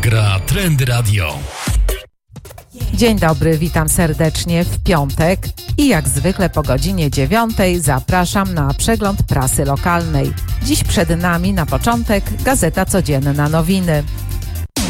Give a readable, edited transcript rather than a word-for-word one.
gra Trend Radio. Dzień dobry, witam serdecznie w piątek i jak zwykle po godzinie 9 zapraszam na przegląd prasy lokalnej. Dziś przed nami na początek Gazeta Codzienna Nowiny.